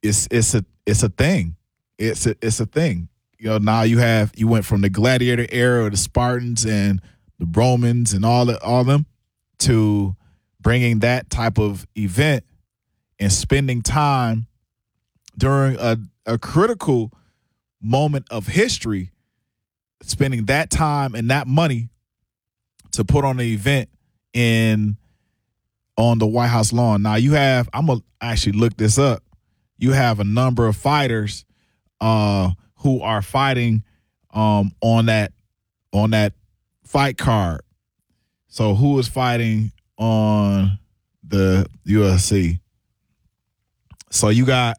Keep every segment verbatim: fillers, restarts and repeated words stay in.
it's it's a it's a thing. It's a it's a thing. You know, now you have you went from the gladiator era of the Spartans and the Romans and all the, all of them to bringing that type of event and spending time during a, a critical moment of history, spending that time and that money to put on an event in on the White House lawn. Now you have, I'm gonna actually look this up. You have a number of fighters uh, who are fighting um, on that on that fight card. So who is fighting on the U F C? So you got,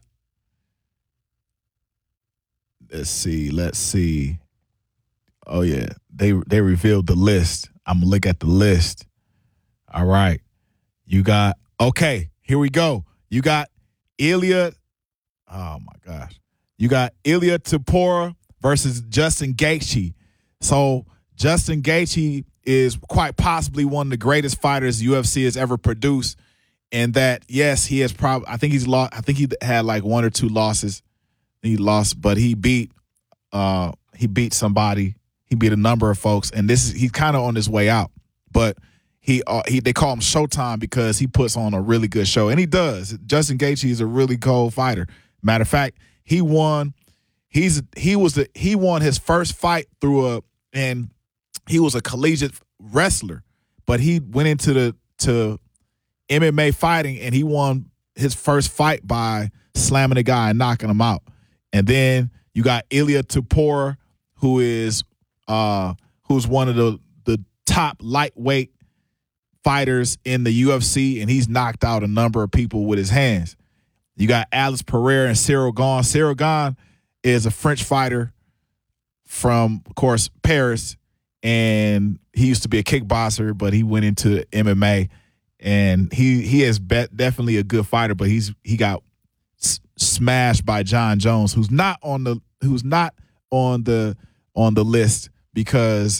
let's see, let's see. Oh yeah, they they revealed the list. I'm gonna look at the list. All right, you got okay. Here we go. You got Ilya. Oh my gosh, you got Ilya Tapora versus Justin Gaethje. So Justin Gaethje is quite possibly one of the greatest fighters U F C has ever produced. And that, yes, he has probably, I think he's lost, I think he had like one or two losses. He lost, but he beat, uh, he beat somebody. He beat a number of folks. And this is, he's kind of on his way out. But he, uh, he, they call him Showtime because he puts on a really good show. And he does. Justin Gaethje is a really cold fighter. Matter of fact, he won, he's, he was the, he won his first fight through a, and he was a collegiate wrestler, but he went into the, to, M M A fighting, and he won his first fight by slamming a guy and knocking him out. And then you got Ilya Tapora, who is uh, who's one of the the top lightweight fighters in the U F C, and he's knocked out a number of people with his hands. You got Alex Pereira and Cyril Gane. Cyril Gane is a French fighter from, of course, Paris, and he used to be a kickboxer, but he went into M M A. And he he is bet definitely a good fighter, but he's he got s- smashed by John Jones, who's not on the who's not on the on the list because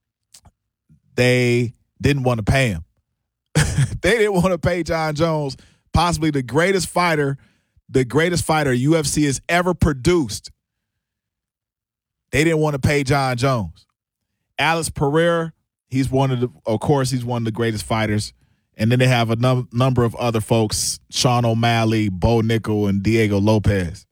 they didn't want to pay him. They didn't want to pay John Jones, possibly the greatest fighter, the greatest fighter U F C has ever produced. They didn't want to pay John Jones. Alex Pereira, he's one of the, of course, he's one of the greatest fighters. And then they have a num- number of other folks, Sean O'Malley, Bo Nickel, and Diego Lopez.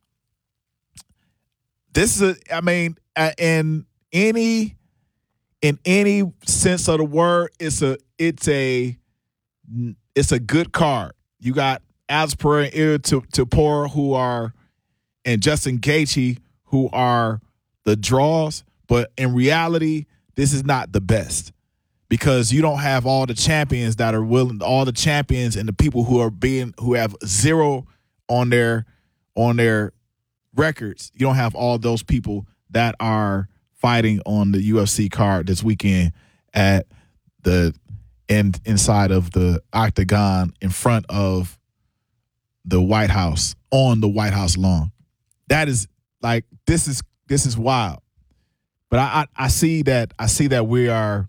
This is a, I mean, uh, in any in any sense of the word, it's a it's a it's a good card. You got Alex Pereira and Ilya Tapora, who are, and Justin Gaethje, who are the draws. But in reality, this is not the best. Because you don't have all the champions that are willing, all the champions and the people who are being who have zero on their on their records. You don't have all those people that are fighting on the U F C card this weekend at the end inside of the octagon in front of the White House on the White House lawn. That is like this is this is wild. But I I, I see that I see that we are.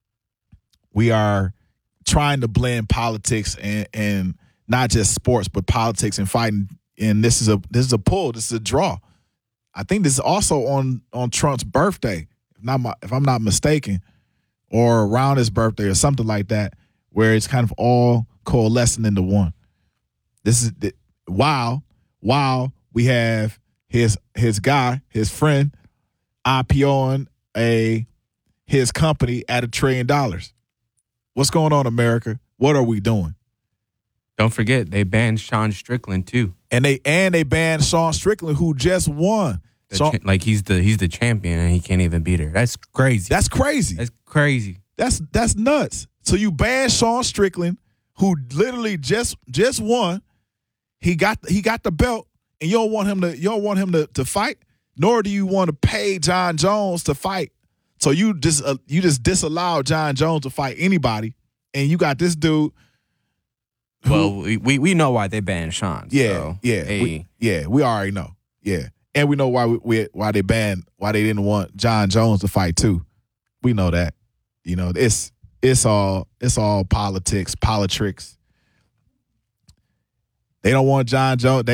We are trying to blend politics and, and not just sports, but politics and fighting. And this is a this is a pull. This is a draw. I think this is also on on Trump's birthday, if not my, if I'm not mistaken, or around his birthday or something like that, where it's kind of all coalescing into one. This is while while we have his his guy, his friend, IPOing a his company at a trillion dollars. What's going on, America? What are we doing? Don't forget, they banned Sean Strickland too, and they and they banned Sean Strickland, who just won. Sean, cha- like he's the he's the champion, and he can't even beat her. That's crazy. That's crazy. That's crazy. That's that's nuts. So you ban Sean Strickland, who literally just just won. He got he got the belt, and you don't want him to you don't want him to, to fight, nor do you want to pay John Jones to fight. So you just uh, you just disallow John Jones to fight anybody, and you got this dude. Who, well, we, we we know why they banned Sean. Yeah, so, yeah, hey. we, yeah. We already know. Yeah, and we know why we, we why they banned why they didn't want John Jones to fight too. We know that. You know, it's it's all it's all politics, politics. They don't want John Jones. They